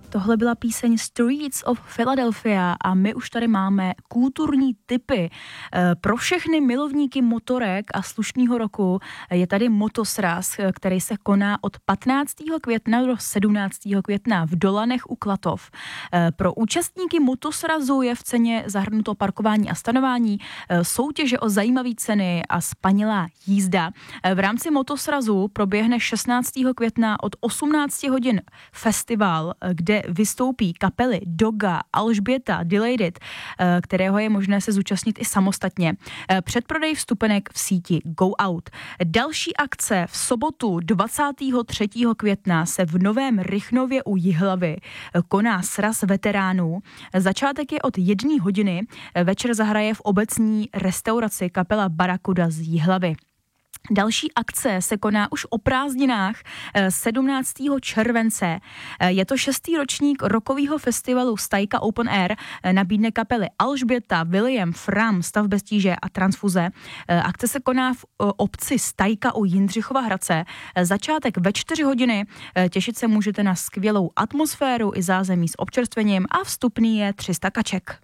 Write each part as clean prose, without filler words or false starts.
Tohle byla píseň Streets of Philadelphia a my už tady máme kulturní tipy. Pro všechny milovníky motorek a slušného roku je tady motosraz, který se koná od 15. května do 17. května v Dolanech u Klatov. Pro účastníky motosrazu je v ceně zahrnuto parkování a stanování, soutěže o zajímavé ceny a spanilá jízda. V rámci motosrazu proběhne 16. května od 18 hodin festival, kde vystoupí kapely Doga, Alžběta, Delayed, kterého je možné se zúčastnit i samostatně. Předprodej vstupenek v síti Go Out. Další akce v sobotu 23. května se v Novém Rychnově u Jihlavy koná sraz veteránů. Začátek je od 1 hodiny. Večer zahraje v obecní restauraci kapela Barakuda z Jihlavy. Další akce se koná už o prázdninách 17. července. Je to 6. ročník rockového festivalu Stajka Open Air. Nabídne kapely Alžběta, William, Fram, Stav bez tíže a Transfuze. Akce se koná v obci Stajka u Jindřichova Hradce. Začátek ve 4 hodiny. Těšit se můžete na skvělou atmosféru i zázemí s občerstvením a vstupný je 300 kaček.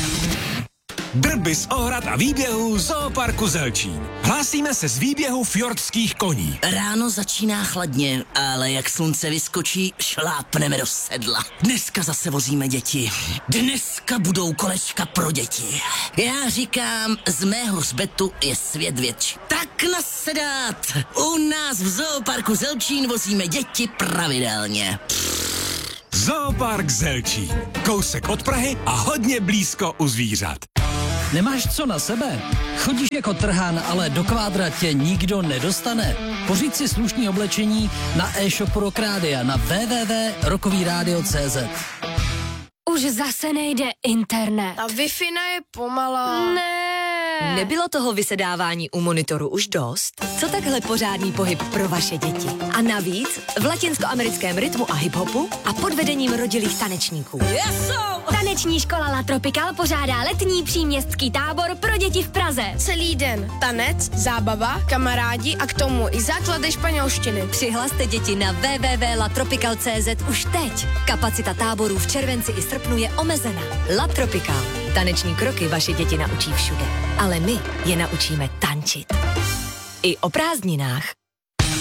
Drby z ohrad a výběhů Zooparku Zelčín. Hlásíme se z výběhu fjordských koní. Ráno začíná chladně, ale jak slunce vyskočí, šlápneme do sedla. Dneska zase vozíme děti. Dneska budou kolečka pro děti. Já říkám, z mého hřbetu je svět větší. Tak nasedat! U nás v Zooparku Zelčín vozíme děti pravidelně. Zoopark Zelčín. Kousek od Prahy a hodně blízko u zvířat. Nemáš co na sebe? Chodíš jako trhan, ale do kvádra tě nikdo nedostane. Pořiď si slušný oblečení na e-shopu Rock Rádia na www.rockovyradio.cz. Už zase nejde internet. Ta Wi-Fi je pomalá. Ne. Nebylo toho vysedávání u monitoru už dost? Co takhle pořádný pohyb pro vaše děti? A navíc v latinskoamerickém rytmu a hiphopu a pod vedením rodilých tanečníků. Taneční škola La Tropical pořádá letní příměstský tábor pro děti v Praze. Celý den tanec, zábava, kamarádi a k tomu i základy španělštiny. Přihlaste děti na www.latropical.cz už teď. Kapacita táborů v červenci i srpnu je omezena. La Tropical. Taneční kroky vaše děti naučí všude. Ale my je naučíme tančit. I o prázdninách.